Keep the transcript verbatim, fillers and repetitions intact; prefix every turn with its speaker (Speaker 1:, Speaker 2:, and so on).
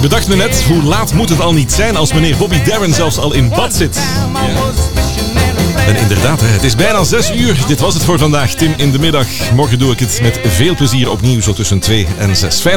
Speaker 1: bedacht me net, hoe laat moet het al niet zijn als meneer Bobby Darin zelfs al in bad zit? Ja. En inderdaad, het is bijna zes uur. Dit was het voor vandaag. Tim in de middag. Morgen doe ik het met veel plezier opnieuw, zo tussen twee en zes. Fijne